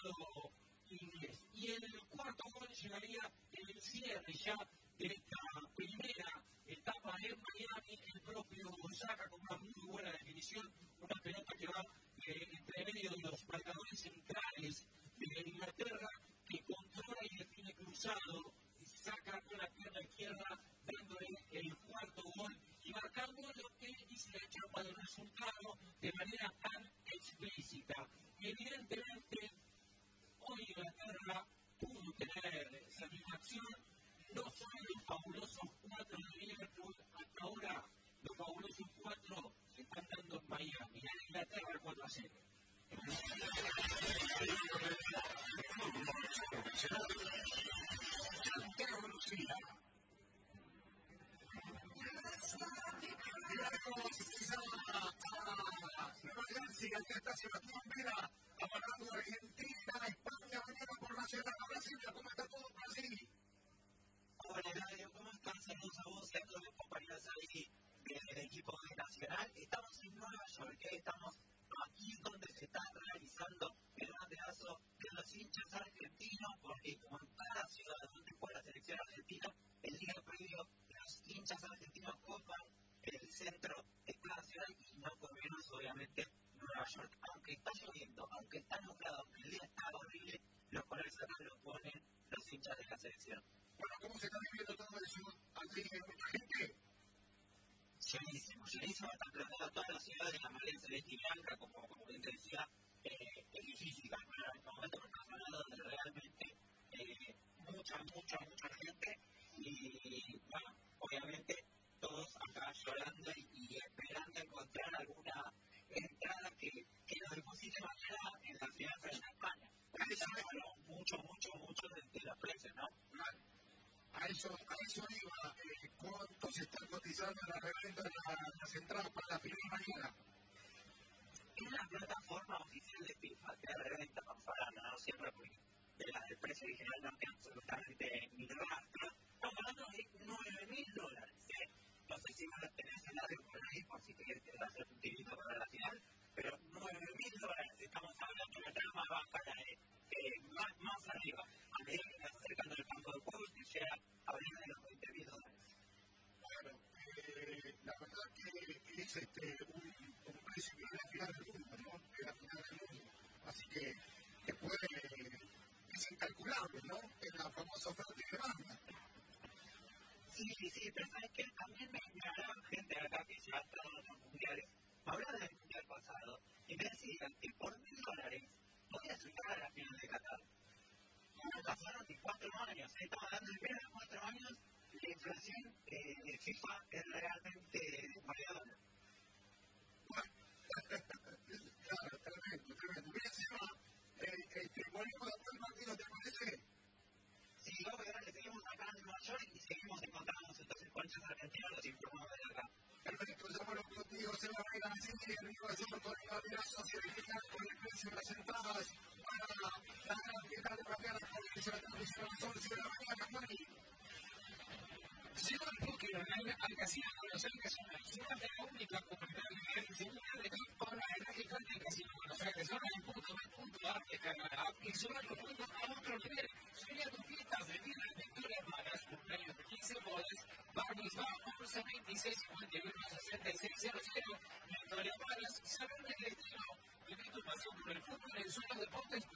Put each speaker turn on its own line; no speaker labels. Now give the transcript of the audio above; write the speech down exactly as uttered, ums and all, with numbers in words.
combinado inglés. Y el cuarto gol llegaría en el cierre ya de esta primera etapa en Miami. El propio Gonzaga con una muy buena definición, una pelota que va eh, entre medio de los marcadores centrales de Inglaterra, que controla y define cruzado, y saca con la pierna izquierda, dándole el cuarto gol y marcando lo que dice la chapa del resultado de manera tan explícita. Evidentemente, hoy Inglaterra pudo tener satisfacción, no son los fabulosos cuatro de Liverpool, hasta ahora los fabulosos cuatro se están dando en Miami, en Inglaterra cuatro a cero.
Santiago Lucía. Miramos esa Nueva Jersey, acá está Sebastián Vera, avalando Argentina, España, mañana por Nacional, Brasil, ¿cómo está todo Brasil?
Hola Eladio, ¿cómo están? Saludos a vos y a todos los compañeros ahí del equipo de Nacional. Estamos en Nueva York, estamos aquí donde se está realizando el banderazo de los hinchas argentinos, porque como en cada ciudad donde fue la selección argentina, el día previo los hinchas argentinos copan el centro de cada ciudad y no por menos obviamente Nueva York. Aunque está lloviendo, aunque está nublado, aunque el día está horrible, los colores acá los ponen los hinchas de la selección.
Bueno, ¿cómo se está viviendo todo eso? ¿Aquí hay mucha gente?
Llenísimo, llenísimo, está plantada toda la ciudad de la marea celeste y blanca, como, como bien te decía, eh, es difícil calcular en este momento porque estamos hablando de realmente eh, mucha, mucha, mucha gente y, bueno, obviamente todos acá llorando y, y esperando encontrar alguna entrada que, que nos deposite mañana en la final frente a España. Porque ya hablamos mucho, mucho, mucho de, de los precios, ¿no?
A eso, a eso iba, eh, ¿cuánto se está cotizando en la reventa de la, las entradas para la final mañana?
En la plataforma oficial de FIFA, que la reventa, vamos hablando, no siempre porque de las del precio original no queda absolutamente ni rastro, estamos hablando de nueve mil dólares, ¿eh? No sé si vos las tenés en la red por ahí, por si querés hacer un tirito para la final, pero nueve mil dólares, estamos hablando de la trama más baja, la de, eh, más, más arriba. A medida que estás acercando el campo de juego, te llega a hablar de los veinte mil dólares.
Bueno, eh, la verdad que es este, un, un precio que es la final del mundo, ¿no? Es la final del mundo. Así que, que puede, es incalculable, ¿no? Es la famosa oferta y demanda.
Sí, sí, pero sabes que también me, me hablaban gente acá que ya ha estado en los mundiales, me hablaban del mundial pasado y me decían que por mil dólares podías llegar a la final de Qatar. No pasaron ni cuatro años, ¿eh? Estamos hablando de menos de cuatro años, la inflación eh, de FIFA es realmente variable.
Bueno, claro, tremendo, tremendo. Mira, se llama, eh, este, volvemos después del partido, ¿te parece?
Sí, obvio, que seguimos acá en Nueva York y seguimos encontrándonos entonces con hinchas argentinos, los informamos de acá.
Perfecto, ya bueno contigo, se va a ver así en Nueva York con el banderazo hacia el final con el precio de las entradas para la gran final de mañana con el servicio a las once de la mañana, Mari.
Señor Duque, al casino de Buenos Aires, una ciudad de la única comunidad lineal de para enérgica del casino de Buenos Aires, zona en punto B punto A, descarga la app y sube tu punto a otro nivel. Sería tus fiestas de vida de victorias malas, cumpleaños de quince bodas, Barbies va once veintiséis cincuenta y uno sesenta y seis cero cero, victorias malas, salón del destino. Viví tu pasión por el fútbol en Zona Deportes